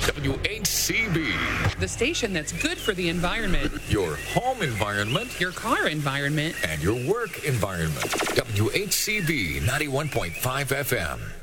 WHCB. The station that's good for the environment, Your home environment your car environment. and your work environment. WHCB 91.5 FM.